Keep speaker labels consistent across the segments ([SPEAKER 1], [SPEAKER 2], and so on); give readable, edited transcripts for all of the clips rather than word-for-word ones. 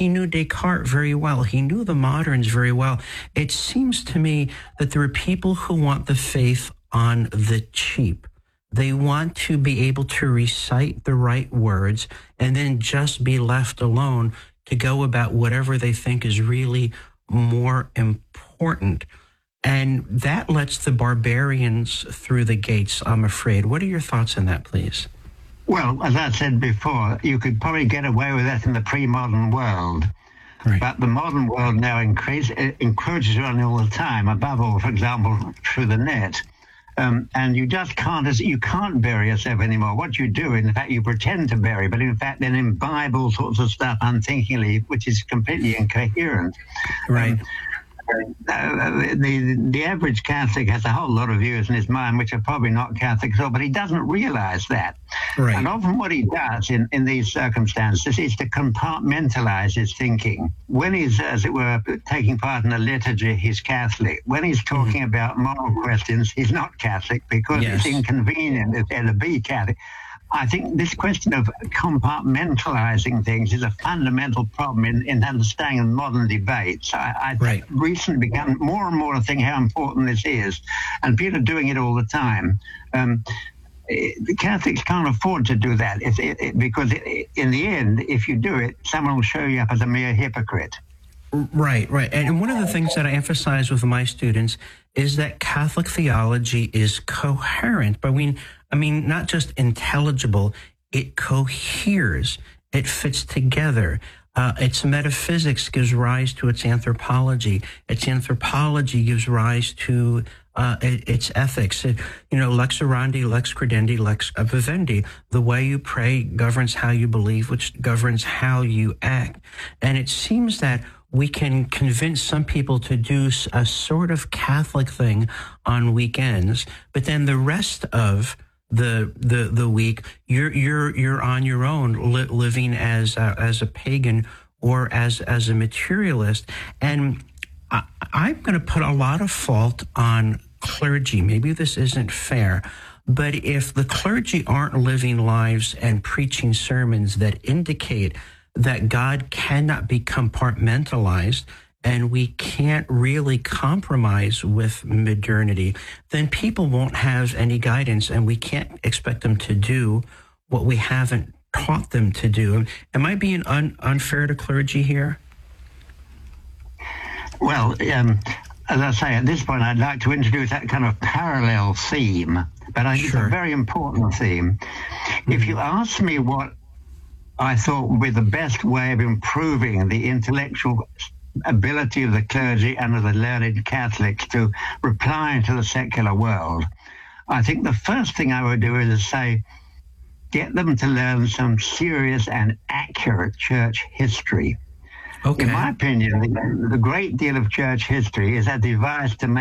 [SPEAKER 1] He knew Descartes very well. He knew the moderns very well. It seems to me that there are people who want the faith on the cheap. They want to be able to recite the right words and then just be left alone to go about whatever they think is really more important. And that lets the barbarians through the gates, I'm afraid. What are your thoughts on that, please?
[SPEAKER 2] Well, as I said before, you could probably get away with that in the pre-modern world.
[SPEAKER 1] Right.
[SPEAKER 2] But the modern world now encroaches on you all the time, above all, for example, through the net. And you just can't bury yourself anymore. What you do, in fact, you pretend to bury, but in fact then imbibe all sorts of stuff unthinkingly, which is completely incoherent.
[SPEAKER 1] Right.
[SPEAKER 2] The average Catholic has a whole lot of views in his mind which are probably not Catholic at all, but he doesn't realize that.
[SPEAKER 1] Right.
[SPEAKER 2] And often what he does in these circumstances is to compartmentalize his thinking. When he's, as it were, taking part in a liturgy, he's Catholic. When he's talking about moral questions, he's not Catholic because it's inconvenient to be Catholic. I think this question of compartmentalizing things is a fundamental problem in understanding modern debates. I recently begun more and more to think how important this is, and people are doing it all the time. The Catholics can't afford to do that because in the end, if you do it, someone will show you up as a mere hypocrite.
[SPEAKER 1] Right. And one of the things that I emphasize with my students is that Catholic theology is coherent. But I mean, not just intelligible, it coheres. It fits together. Its metaphysics gives rise to its anthropology. Its anthropology gives rise to its ethics. Lex orandi, lex credendi, lex vivendi. The way you pray governs how you believe, which governs how you act. And it seems that we can convince some people to do a sort of Catholic thing on weekends, but then the rest of the week, you're on your own, living as a pagan or as a materialist. And I'm going to put a lot of fault on clergy. Maybe this isn't fair, but if the clergy aren't living lives and preaching sermons that indicate that God cannot be compartmentalized and we can't really compromise with modernity, then people won't have any guidance and we can't expect them to do what we haven't taught them to do. Am I being unfair to clergy here?
[SPEAKER 2] Well, as I say, at this point, I'd like to introduce that kind of parallel theme, but I think it's a very important theme. If you ask me what I thought would be the best way of improving the intellectual ability of the clergy and of the learned Catholics to reply to the secular world, I think the first thing I would do is to say, get them to learn some serious and accurate church history. Okay. In my opinion, the great deal of church history is a device to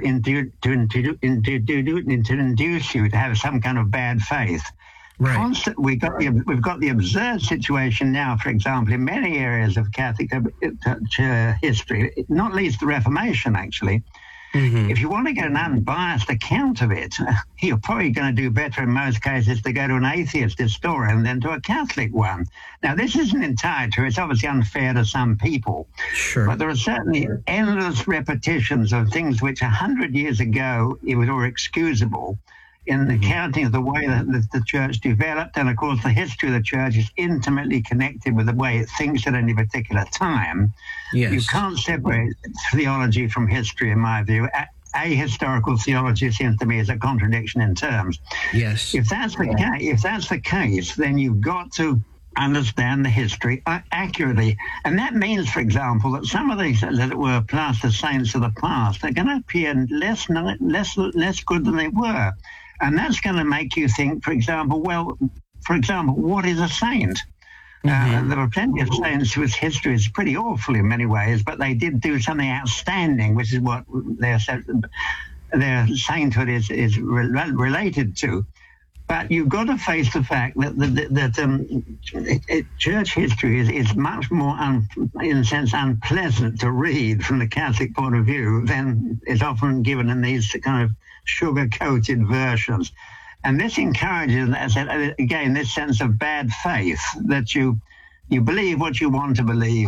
[SPEAKER 2] induce you to have some kind of bad faith. Right. We've got the absurd situation now, for example, in many areas of Catholic history, not least the Reformation, actually. Mm-hmm. If you want to get an unbiased account of it, you're probably going to do better in most cases to go to an atheist historian than to a Catholic one. Now, this isn't entirely true. It's obviously unfair to some people. Sure. But there are certainly endless repetitions of things which 100 years ago were excusable in the accounting of the way that the church developed. And, of course, the history of the church is intimately connected with the way it thinks at any particular time. Yes. You can't separate theology from history, in my view. Ahistorical theology seems to me is a contradiction in terms. Yes. If that's the case, then you've got to understand the history accurately. And that means, for example, that some of these that were plaster saints of the past are going to appear less good than they were. And that's going to make you think, for example, what is a saint? Mm-hmm. There were plenty of saints whose history is pretty awful in many ways, but they did do something outstanding, which is what their sainthood is related to. But you've got to face the fact that church history is much more, in a sense, unpleasant to read from the Catholic point of view than is often given in these kind of sugar-coated versions. And this encourages, as I said, again, this sense of bad faith, that you believe what you want to believe,